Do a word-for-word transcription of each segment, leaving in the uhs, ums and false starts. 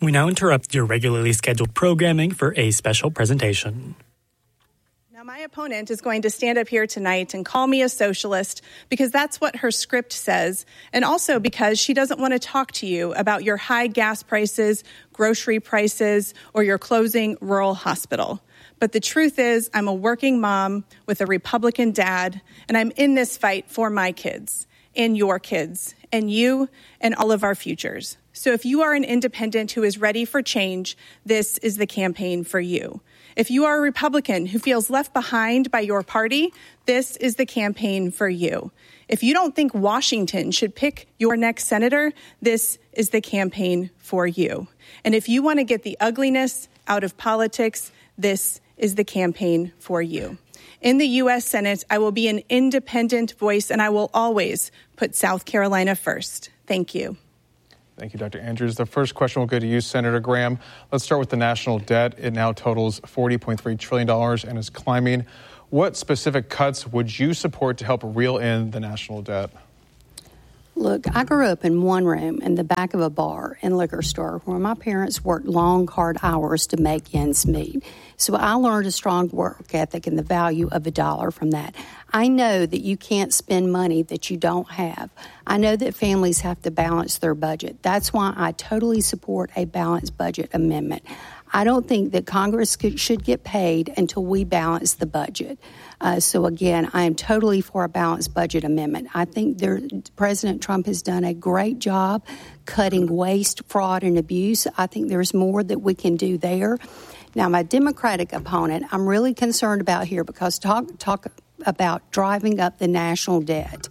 We now interrupt your regularly scheduled programming for a special presentation. Now, my opponent is going to stand up here tonight and call me a socialist because that's what her script says, and also because she doesn't want to talk to you about your high gas prices, grocery prices, or your closing rural hospital. But the truth is, I'm a working mom with a Republican dad, and I'm in this fight for my kids and your kids and you and all of our futures. So if you are an independent who is ready for change, this is the campaign for you. If you are a Republican who feels left behind by your party, this is the campaign for you. If you don't think Washington should pick your next senator, this is the campaign for you. And if you want to get the ugliness out of politics, this is the campaign for you. In the U S Senate, I will be an independent voice, and I will always put South Carolina first. Thank you. Thank you, Doctor Andrews. The first question will go to you, Senator Graham. Let's start with the national debt. It now totals forty point three trillion dollars and is climbing. What specific cuts would you support to help reel in the national debt? Look, I grew up in one room in the back of a bar and liquor store where my parents worked long, hard hours to make ends meet. So I learned a strong work ethic and the value of a dollar from that. I know that you can't spend money that you don't have. I know that families have to balance their budget. That's why I totally support a balanced budget amendment. I don't think that Congress could, should get paid until we balance the budget. Uh, so, again, I am totally for a balanced budget amendment. I think there, President Trump has done a great job cutting waste, fraud, and abuse. I think there's more that we can do there. Now, my Democratic opponent, I'm really concerned about here because talk, talk about driving up the national debt.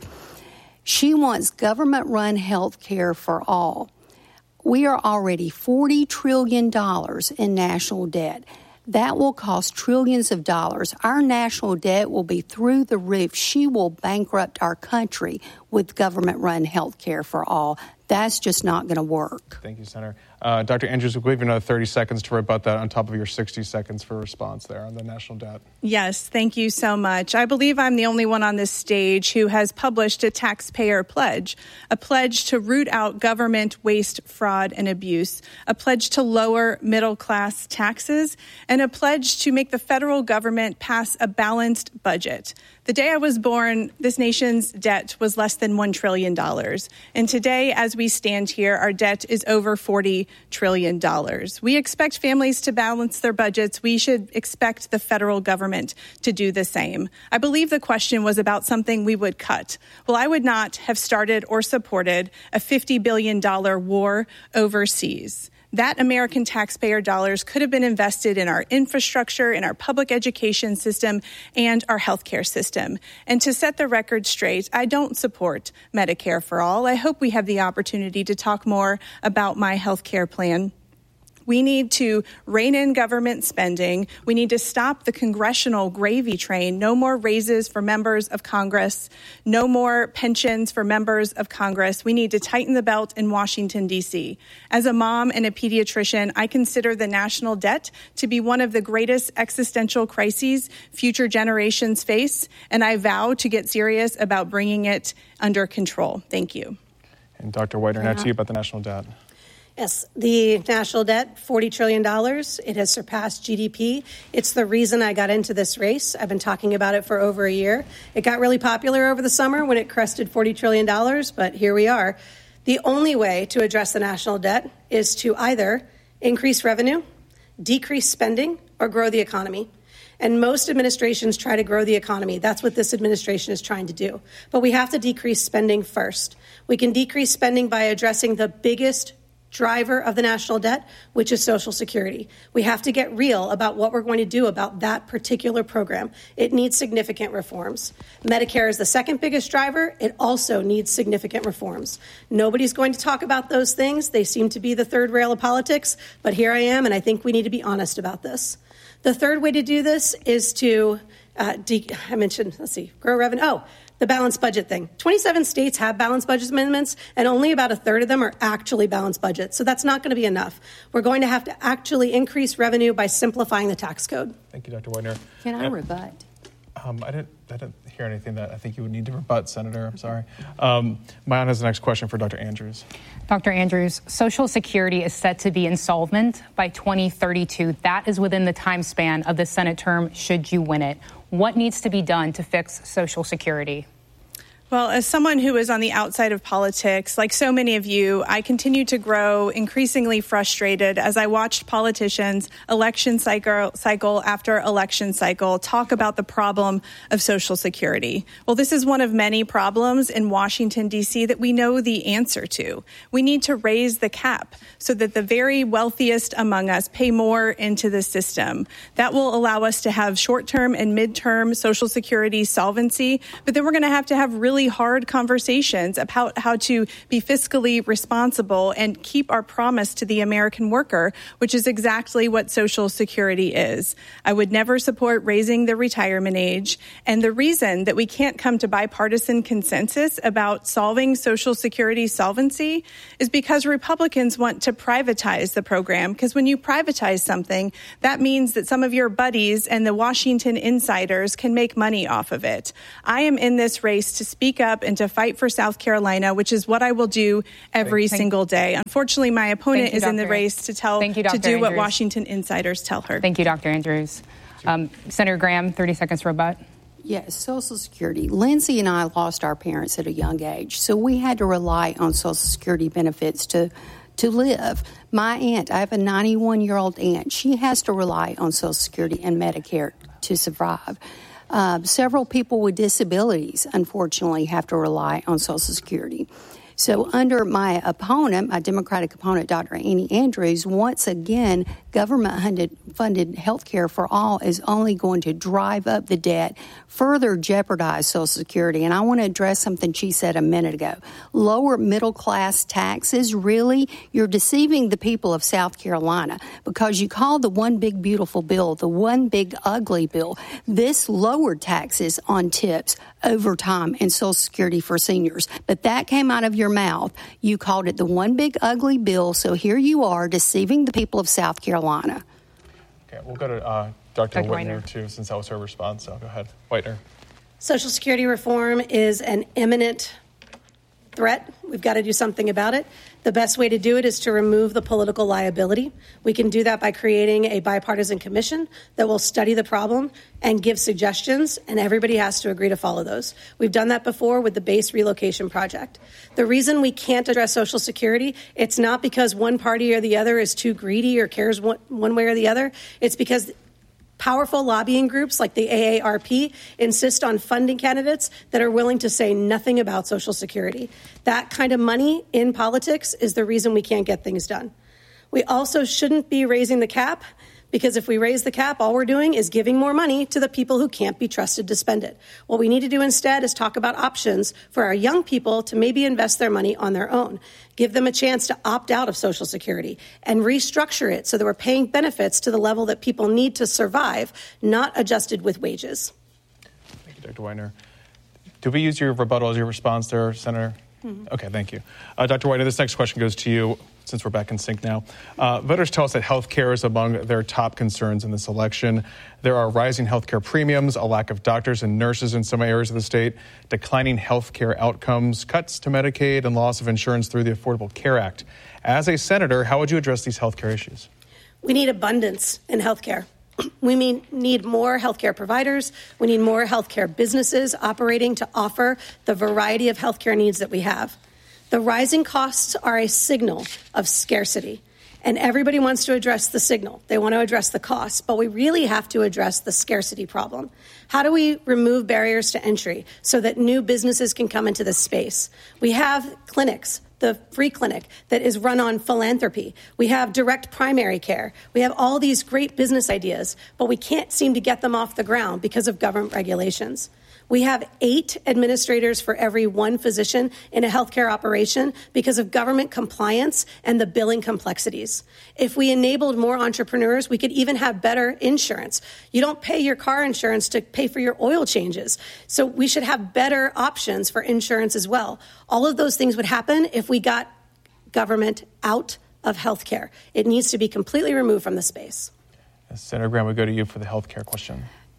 She wants government-run health care for all. We are already forty trillion dollars in national debt. That will cost trillions of dollars. Our national debt will be through the roof. She will bankrupt our country with government-run health care for all. That's just not going to work. Thank you, Senator. Uh, Doctor Andrews, we'll give you another thirty seconds to rebut that on top of your sixty seconds for response there on the national debt. Yes, thank you so much. I believe I'm the only one on this stage who has published a taxpayer pledge, a pledge to root out government waste, fraud, and abuse, a pledge to lower middle-class taxes, and a pledge to make the federal government pass a balanced budget. The day I was born, this nation's debt was less than one trillion dollars. And today, as we stand here, our debt is over forty trillion dollars. We expect families to balance their budgets. We should expect the federal government to do the same. I believe the question was about something we would cut. Well, I would not have started or supported a fifty billion dollars war overseas. That American taxpayer dollars could have been invested in our infrastructure, in our public education system, and our healthcare system. And to set the record straight, I don't support Medicare for all. I hope we have the opportunity to talk more about my healthcare plan. We need to rein in government spending. We need to stop the congressional gravy train. No more raises for members of Congress. No more pensions for members of Congress. We need to tighten the belt in Washington, D C. As a mom and a pediatrician, I consider the national debt to be one of the greatest existential crises future generations face, and I vow to get serious about bringing it under control. Thank you. And Doctor Whiter, now to you about the national debt. Yes, the national debt, forty trillion dollars. It has surpassed G D P. It's the reason I got into this race. I've been talking about it for over a year. It got really popular over the summer when it crested forty trillion dollars, but here we are. The only way to address the national debt is to either increase revenue, decrease spending, or grow the economy. And most administrations try to grow the economy. That's what this administration is trying to do. But we have to decrease spending first. We can decrease spending by addressing the biggest driver of the national debt, which is Social Security. We have to get real about what we're going to do about that particular program. It needs significant reforms. Medicare is the second biggest driver. It also needs significant reforms. Nobody's going to talk about those things. They seem to be the third rail of politics, but here I am, and I think we need to be honest about this. The third way to do this is to, uh, de- I mentioned, let's see, grow revenue. Oh, the balanced budget thing. twenty-seven states have balanced budget amendments, and only about a third of them are actually balanced budgets. So that's not going to be enough. We're going to have to actually increase revenue by simplifying the tax code. Thank you, Doctor Whiter. Can I rebut? Um, I didn't. I didn't hear anything that I think you would need to rebut, Senator. I'm sorry. Um, Maayan has the next question for Doctor Andrews. Doctor Andrews, Social Security is set to be insolvent by twenty thirty-two. That is within the time span of the Senate term, should you win it. What needs to be done to fix Social Security? Well, as someone who is on the outside of politics, like so many of you, I continue to grow increasingly frustrated as I watched politicians election cycle, cycle after election cycle talk about the problem of Social Security. Well, this is one of many problems in Washington, D C that we know the answer to. We need to raise the cap so that the very wealthiest among us pay more into the system. That will allow us to have short-term and mid-term Social Security solvency, but then we're going to have to have really hard conversations about how to be fiscally responsible and keep our promise to the American worker, which is exactly what Social Security is. I would never support raising the retirement age. And the reason that we can't come to bipartisan consensus about solving Social Security solvency is because Republicans want to privatize the program. Because when you privatize something, that means that some of your buddies and the Washington insiders can make money off of it. I am in this race to speak up and to fight for South Carolina, which is what I will do every Thank single day. Unfortunately, my opponent you, is in the Doctor race to tell Thank you, to do Doctor what Andrews. Washington insiders tell her. Thank you, Doctor Andrews. Um, Senator Graham, thirty seconds rebut. Yes, Social Security. Lindsay and I lost our parents at a young age, so we had to rely on Social Security benefits to to live. My aunt, I have a ninety-one-year-old aunt. She has to rely on Social Security and Medicare to survive. Uh, several people with disabilities, unfortunately, have to rely on Social Security. So under my opponent, my Democratic opponent, Doctor Annie Andrews, once again, government-funded funded health care for all is only going to drive up the debt, further jeopardize Social Security. And I want to address something she said a minute ago. Lower middle-class taxes, really? You're deceiving the people of South Carolina because you call the one big beautiful bill the one big ugly bill. This lowered taxes on tips, overtime, and Social Security for seniors. But that came out of your mouth. You called it the one big ugly bill, so here you are deceiving the people of South Carolina. Okay, we'll go to uh, Doctor Doctor Whitener, Weiner. too, since that was her response. So go ahead. Whitener. Social Security reform is an imminent threat. We've got to do something about it. The best way to do it is to remove the political liability. We can do that by creating a bipartisan commission that will study the problem and give suggestions, and everybody has to agree to follow those. We've done that before with the base relocation project. The reason we can't address Social Security, it's not because one party or the other is too greedy or cares one, one way or the other. It's because powerful lobbying groups like the A A R P insist on funding candidates that are willing to say nothing about Social Security. That kind of money in politics is the reason we can't get things done. We also shouldn't be raising the cap, because if we raise the cap, all we're doing is giving more money to the people who can't be trusted to spend it. What we need to do instead is talk about options for our young people to maybe invest their money on their own, give them a chance to opt out of Social Security, and restructure it so that we're paying benefits to the level that people need to survive, not adjusted with wages. Thank you, Doctor Whitener. Did we use your rebuttal as your response there, Senator? Mm-hmm. Okay, thank you. Uh, Doctor Whitener, this next question goes to you, since we're back in sync now. Uh, voters tell us that health care is among their top concerns in this election. There are rising health care premiums, a lack of doctors and nurses in some areas of the state, declining health care outcomes, cuts to Medicaid, and loss of insurance through the Affordable Care Act. As a senator, how would you address these health care issues? We need abundance in health care. We mean, need more healthcare providers. We need more healthcare businesses operating to offer the variety of healthcare needs that we have. The rising costs are a signal of scarcity, and everybody wants to address the signal. They want to address the costs, but we really have to address the scarcity problem. How do we remove barriers to entry so that new businesses can come into this space? We have clinics, the free clinic that is run on philanthropy. We have direct primary care. We have all these great business ideas, but we can't seem to get them off the ground because of government regulations. We have eight administrators for every one physician in a healthcare operation because of government compliance and the billing complexities. If we enabled more entrepreneurs, we could even have better insurance. You don't pay your car insurance to pay for your oil changes. So we should have better options for insurance as well. All of those things would happen if we got government out of healthcare. It needs to be completely removed from the space. Senator Graham, we go to you for the health care question.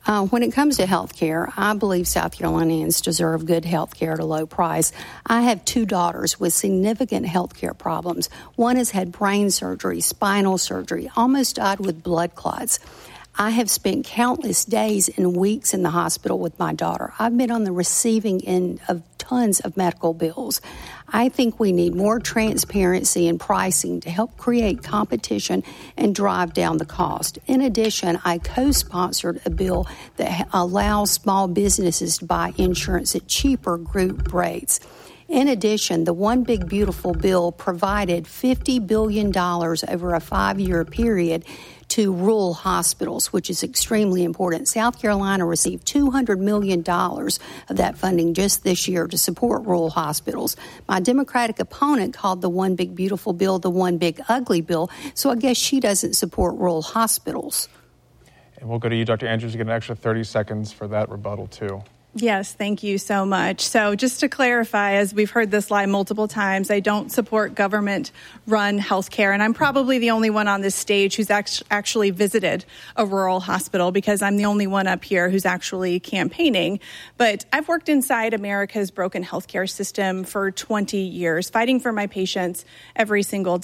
Uh, when it comes to health care, I believe South Carolinians deserve good health care at a low price. I have two daughters with significant health care problems. One has had brain surgery, spinal surgery, almost died with blood clots. I have spent countless days and weeks in the hospital with my daughter. I've been on the receiving end of tons of medical bills. I think we need more transparency in pricing to help create competition and drive down the cost. In addition, I co-sponsored a bill that allows small businesses to buy insurance at cheaper group rates. In addition, the One Big Beautiful bill provided fifty billion dollars over a five-year period to rural hospitals, which is extremely important. South Carolina received two hundred million dollars of that funding just this year to support rural hospitals. My Democratic opponent called the One Big Beautiful bill the One Big Ugly bill, so I guess she doesn't support rural hospitals. And we'll go to you, Doctor Andrews, to get an extra thirty seconds for that rebuttal, too. Yes, thank you so much. So just to clarify, as we've heard this lie multiple times, I don't support government-run health care, and I'm probably the only one on this stage who's act- actually visited a rural hospital because I'm the only one up here who's actually campaigning. But I've worked inside America's broken healthcare system for twenty years, fighting for my patients every single day.